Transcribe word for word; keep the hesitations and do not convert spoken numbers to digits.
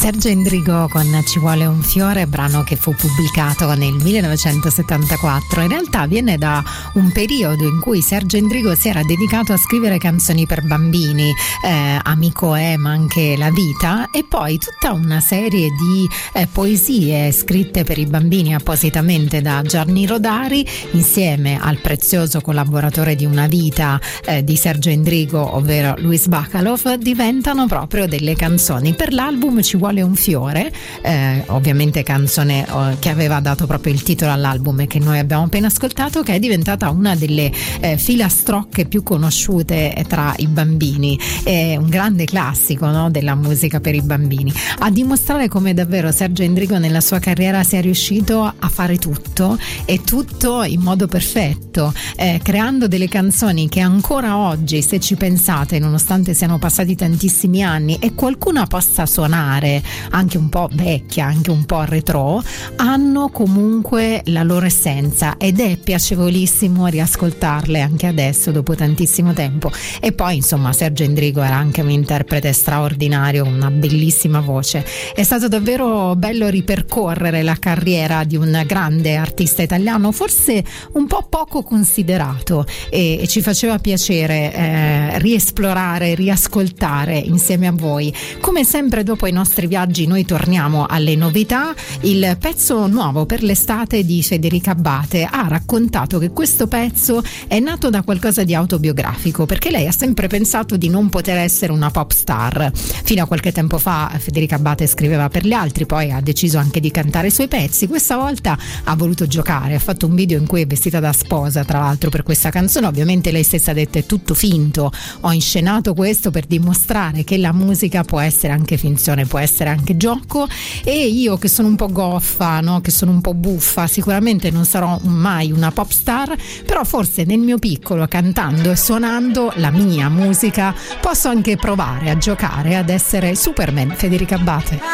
Sergio Endrigo con Ci vuole un fiore, brano che fu pubblicato nel millenovecentosettantaquattro. In realtà viene da un periodo in cui Sergio Endrigo si era dedicato a scrivere canzoni per bambini, eh, Amico è, ma anche La vita, e poi tutta una serie di eh, poesie scritte per i bambini appositamente da Gianni Rodari, insieme al prezioso collaboratore di Una vita eh, di Sergio Endrigo, ovvero Luis Bacalov, diventano proprio delle canzoni. Per l'album Ci vuole un fiore, eh, ovviamente canzone eh, che aveva dato proprio il titolo all'album e che noi abbiamo appena ascoltato, che è diventata una delle eh, filastrocche più conosciute tra i bambini. È un grande classico, no, della musica per i bambini, a dimostrare come davvero Sergio Endrigo nella sua carriera sia riuscito a fare tutto e tutto in modo perfetto, eh, creando delle canzoni che ancora oggi, se ci pensate, nonostante siano passati tantissimi anni e qualcuna possa suonare anche un po' vecchia, anche un po' retro, hanno comunque la loro essenza ed è piacevolissimo riascoltarle anche adesso dopo tantissimo tempo. E poi insomma Sergio Endrigo era anche un interprete straordinario, una bellissima voce. È stato davvero bello ripercorrere la carriera di un grande artista italiano, forse un po' poco considerato, e, e ci faceva piacere eh, riesplorare, riascoltare insieme a voi. Come sempre dopo i nostri viaggi noi torniamo alle novità. Il pezzo nuovo per l'estate di Federica Abbate ha raccontato che questo pezzo è nato da qualcosa di autobiografico, perché lei ha sempre pensato di non poter essere una pop star. Fino a qualche tempo fa Federica Abbate scriveva per gli altri, poi ha deciso anche di cantare i suoi pezzi. Questa volta ha voluto giocare, ha fatto un video in cui è vestita da sposa, tra l'altro, per questa canzone. Ovviamente lei stessa ha detto: è tutto finto, ho inscenato questo per dimostrare che la musica può essere anche finzione, può essere anche gioco, e io che sono un po' goffa, no? Che sono un po' buffa, sicuramente non sarò mai una pop star, però forse nel mio piccolo, cantando e suonando la mia musica, posso anche provare a giocare ad essere Superman. Federica Abbate.